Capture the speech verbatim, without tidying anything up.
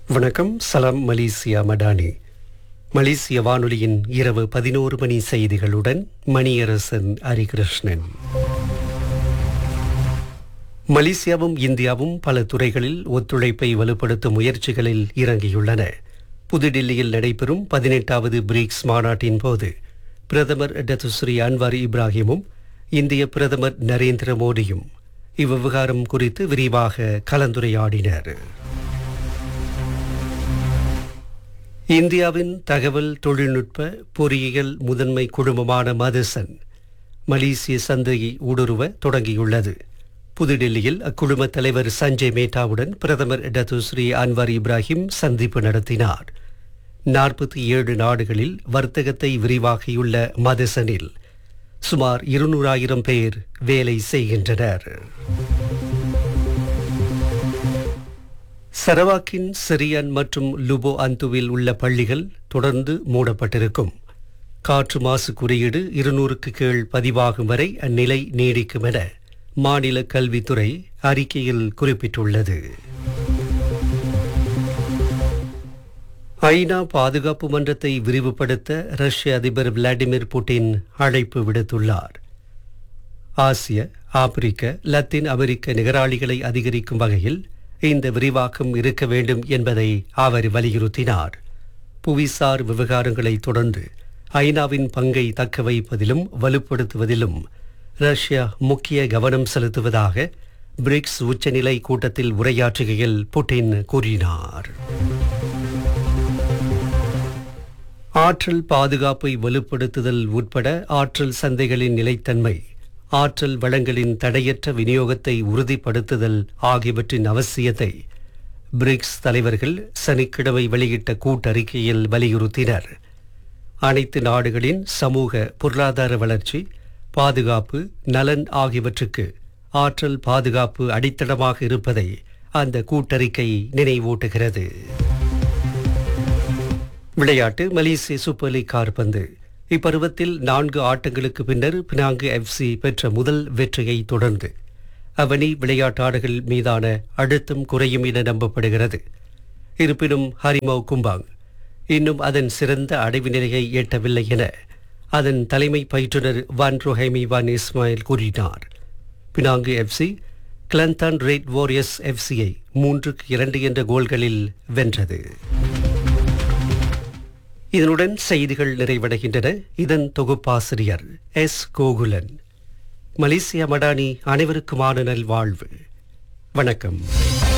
வணக்கம். சலாம் மலேசியா மடானி. மலேசிய வானொலியின் இரவு பதினோரு மணி செய்திகளுடன் மணியரசன் ஹரிகிருஷ்ணன். மலேசியாவும் இந்தியாவும் பல துறைகளில் ஒத்துழைப்பை வலுப்படுத்தும் முயற்சிகளில் இறங்கியுள்ளன. புதுடில்லியில் நடைபெறும் பதினெட்டாவது பிரிக்ஸ் மாநாட்டின் போது பிரதமர் டத்துஸ்ரீ அன்வார் இப்ராஹிமும் இந்திய பிரதமர் நரேந்திர மோடியும் இவ்விவகாரம் குறித்து விரிவாக கலந்துரையாடினர். இந்தியாவின் தகவல் தொழில்நுட்ப பொறியியல் முதன்மை குழுமமான மதசன் மலேசிய சந்தையை ஊடுருவ தொடங்கியுள்ளது. புதுடில்லியில் அக்குழும தலைவர் சஞ்சய் மேட்டாவுடன் பிரதமர் டத்துஸ்ரீ அன்வார் இப்ராஹிம் சந்திப்பு நடத்தினார். நாற்பத்தி ஏழு நாடுகளில் வர்த்தகத்தை விரிவாக்கியுள்ள மதசனில் சுமார் இருநூறாயிரம் பேர் வேலை செய்கின்றனர். சரவாக்கின் சிரியன் மற்றும் லுபோ அந்துவில் உள்ள பள்ளிகள் தொடர்ந்து மூடப்பட்டிருக்கும். காற்று மாசு குறியீடு இருநூறுக்கு கீழ் பதிவாகும் வரை அந்நிலை நீடிக்கும் என மாநில கல்வித்துறை அறிக்கையில் குறிப்பிட்டுள்ளது. ஐநா பாதுகாப்பு மன்றத்தை விரிவுபடுத்த ரஷ்ய அதிபர் விளாடிமிர் புட்டின் அழைப்பு விடுத்துள்ளார். ஆசிய, ஆப்பிரிக்க, லத்தீன் அமெரிக்க நிகராளிகளை அதிகரிக்கும் வகையில் இந்த விரிவாக்கம் இருக்க வேண்டும் என்பதை அவர் வலியுறுத்தினார். புவிசார் விவகாரங்களை தொடர்ந்து ஐநாவின் பங்கை தக்க வைப்பதிலும் வலுப்படுத்துவதிலும் ரஷ்யா முக்கிய கவனம் செலுத்துவதாக பிரிக்ஸ் உச்சநிலை கூட்டத்தில் உரையாற்றுகையில் புட்டின் கூறினார். ஆற்றல் பாதுகாப்பை வலுப்படுத்துதல் உட்பட ஆற்றல் சந்தைகளின் நிலைத்தன்மை, ஆற்றல் வளங்களின் தடையற்ற விநியோகத்தை உறுதிப்படுத்துதல் ஆகியவற்றின் அவசியத்தை பிரிக்ஸ் தலைவர்கள் சனிக்கிழமை வெளியிட்ட கூட்டறிக்கையில் வலியுறுத்தினர். அனைத்து நாடுகளின் சமூக பொருளாதார வளர்ச்சி, பாதுகாப்பு, நலன் ஆகியவற்றுக்கு ஆற்றல் பாதுகாப்பு அடித்தளமாக இருப்பதை அந்த கூட்டறிக்கை நினைவூட்டுகிறது. விளையாட்டு. மலேசிய சூப்பர் லீக் காற்பந்து இப்பருவத்தில் நான்கு ஆட்டங்களுக்கு பின்னர் பினாங்கு எஃப்சி பெற்ற முதல் வெற்றியை தொடர்ந்து அவனி விளையாட்டாளர்கள் மீதான அழுத்தம் குறையும் என நம்பப்படுகிறது. இருப்பினும் ஹரிமவ் கும்பாங் இன்னும் அதன் சிறந்த அடைவு நிலையை எட்டவில்லை என அதன் தலைமை பயிற்றுனர் வான் ரோஹைமி வான் இஸ்மாயில் கூறினார். பினாங்கு எஃப்சி கிளந்தான் ரெட் வாரியர்ஸ் எஃப்சியை மூன்றுக்கு இரண்டு என்ற கோல்களில் வென்றது. இதனுடன் செய்திகள் நிறைவடைகின்றன. இதன் தொகுப்பாசிரியர் எஸ் கோகுலன். மலேசியா மடானி அனைவருக்குமான நல்வாழ்வு. வணக்கம்.